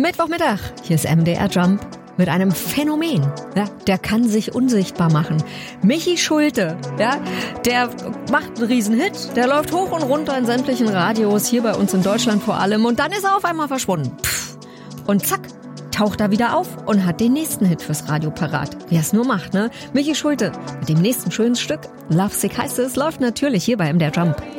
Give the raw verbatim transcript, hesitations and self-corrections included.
Mittwochmittag, hier ist M D R Jump mit einem Phänomen. Ja, der kann sich unsichtbar machen. Michi Schulte, ja, der macht einen Riesenhit, der läuft hoch und runter in sämtlichen Radios, hier bei uns in Deutschland vor allem, und dann ist er auf einmal verschwunden. Pff. Und zack, taucht er wieder auf und hat den nächsten Hit fürs Radio parat. Wie er es nur macht, ne? Michi Schulte mit dem nächsten schönen Stück. Love Sick heißt es, läuft natürlich hier bei M D R Jump.